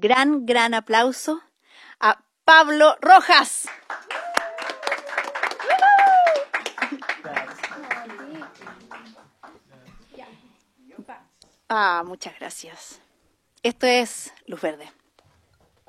gran aplauso a Pablo Rojas. Muchas gracias. Esto es Luz Verde.